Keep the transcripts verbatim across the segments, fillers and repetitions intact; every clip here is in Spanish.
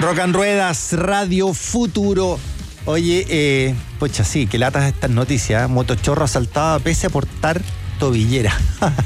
Rock and Ruedas, Radio Futuro. Oye, eh, pocha, sí, que latas estas noticias. ¿eh? Motochorro asaltado pese a portar tobillera.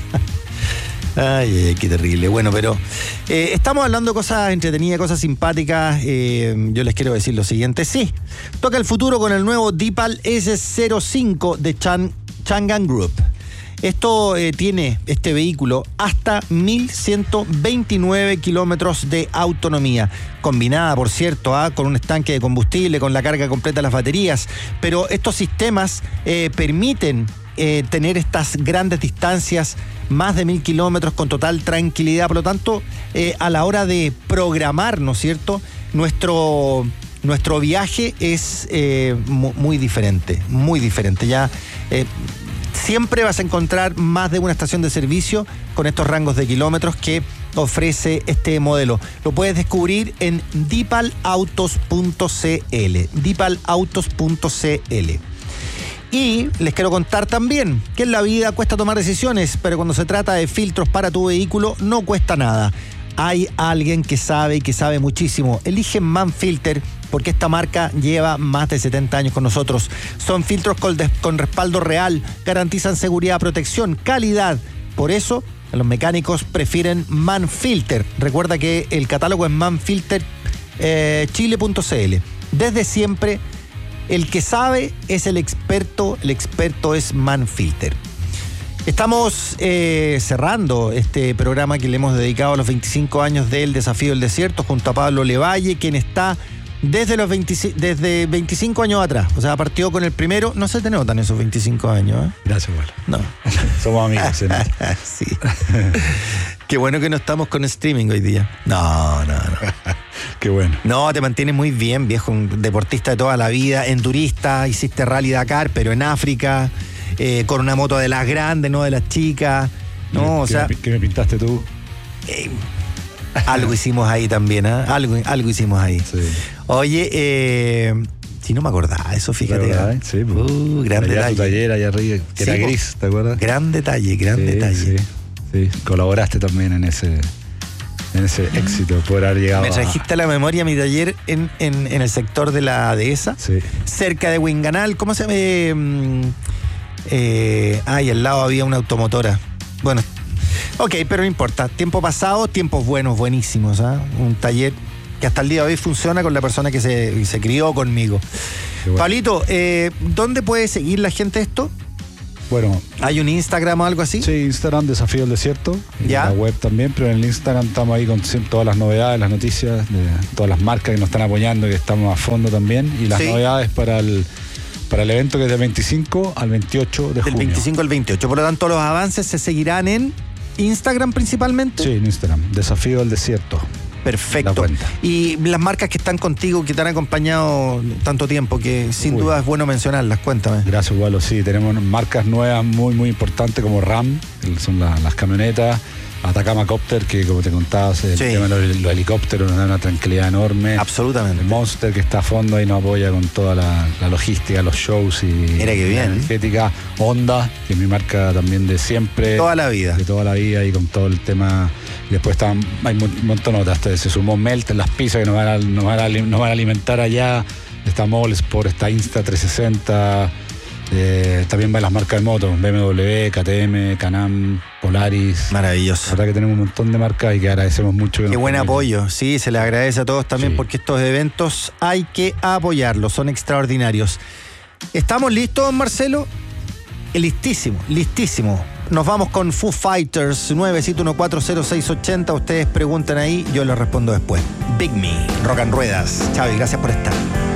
Ay, ay, qué terrible. Bueno, pero eh, estamos hablando de cosas entretenidas, cosas simpáticas. Eh, yo les quiero decir lo siguiente. Sí, toca el futuro con el nuevo Deepal ese cero cinco de Chang, Changan Group. Esto eh, tiene, este vehículo, hasta mil ciento veintinueve kilómetros de autonomía, combinada, por cierto, ¿ah? con un estanque de combustible, con la carga completa de las baterías. Pero estos sistemas eh, permiten eh, tener estas grandes distancias, más de mil kilómetros con total tranquilidad. Por lo tanto, eh, a la hora de programar, ¿no es cierto?, nuestro... Nuestro viaje es eh, muy, muy diferente, muy diferente. Ya eh, siempre vas a encontrar más de una estación de servicio con estos rangos de kilómetros que ofrece este modelo. Lo puedes descubrir en deepal autos punto c l, deepal autos punto c l. Y les quiero contar también que en la vida cuesta tomar decisiones, pero cuando se trata de filtros para tu vehículo no cuesta nada. Hay alguien que sabe y que sabe muchísimo. Elige Manfilter porque esta marca lleva más de setenta años con nosotros. Son filtros con, de, con respaldo real, garantizan seguridad, protección, calidad. Por eso, los mecánicos prefieren Manfilter. Recuerda que el catálogo es manfilter chile punto c l. Desde siempre, el que sabe es el experto, el experto es Manfilter. Estamos eh, cerrando este programa que le hemos dedicado a los veinticinco años del Desafío del Desierto junto a Pablo Levalle, quien está desde los veinticinco, desde veinticinco años atrás. O sea, partió con el primero. No se te notan esos veinticinco años, ¿eh? Gracias, igual. No. Somos amigos, ¿eh? Sí. Qué bueno que no estamos con streaming hoy día. No, no, no. Qué bueno. No, te mantienes muy bien, viejo. Un deportista de toda la vida, endurista, hiciste Rally Dakar, pero en África. Eh, con una moto de las grandes, no de las chicas. No, ¿Qué, o sea. ¿Qué, ¿Qué me pintaste tú? Eh, algo hicimos ahí también, ¿eh? Algo, algo hicimos ahí. Sí. Oye, eh, si no me acordaba eso, fíjate. ¿Verdad? Sí, pues. Uh, gran allá detalle. tu taller allá arriba, que Sí, era po. gris, ¿te acuerdas? Gran detalle, gran sí, detalle. Sí, sí. Colaboraste también en ese, en ese éxito, por haber llegado. Me trajiste a a la memoria mi taller en, en, en el sector de la dehesa, sí. cerca de Huinganal. ¿Cómo se llama? Eh, eh, ay, al lado había una automotora. Bueno, ok, pero no importa. Tiempo pasado, tiempos buenos, buenísimos. ¿eh? Un taller que hasta el día de hoy funciona con la persona que se, se crió conmigo. Bueno. Pablito, eh, ¿dónde puede seguir la gente esto? Bueno, ¿hay un Instagram o algo así? Sí, Instagram, Desafío del Desierto. Y ¿ya? La web también, pero en el Instagram estamos ahí con todas las novedades, las noticias, de todas las marcas que nos están apoyando y que estamos a fondo también. Y las sí. novedades para el, para el evento que es del veinticinco al veintiocho de junio. Del veinticinco al veintiocho. Por lo tanto, los avances se seguirán en Instagram principalmente. Sí, en Instagram. Desafío del Desierto. Perfecto. Y las marcas que están contigo, que te han acompañado tanto tiempo, que sin Uy. duda es bueno mencionarlas, cuéntame. Gracias, Walo. Sí, tenemos marcas nuevas muy, muy importantes como RAM, que son la, las camionetas, Atacama Copter, que como te contabas, el sí. tema de los, los helicópteros nos da una tranquilidad enorme. Absolutamente. El Monster, que está a fondo y nos apoya con toda la, la logística, los shows y Mira que bien, la energética. Honda, que es mi marca también de siempre. Toda la vida. De toda la vida y con todo el tema. Después están, hay un montón de otras. Se sumó Melt en las pizzas que nos van a, nos van a, nos van a alimentar allá. Está Mollsport, está Insta trescientos sesenta. Eh, también van las marcas de motos, B M W, K T M, Can-Am, Polaris. Maravilloso. La verdad que tenemos un montón de marcas y que agradecemos mucho. Qué buen apoyo, sí, se les agradece a todos también, sí. porque estos eventos hay que apoyarlos, son extraordinarios. ¿Estamos listos, Marcelo? Listísimo, listísimo. Nos vamos con Foo Fighters, nueve siete uno cuatro cero seis ocho cero. Ustedes preguntan ahí, yo les respondo después. Big Me, Rock and Ruedas. Chao y gracias por estar.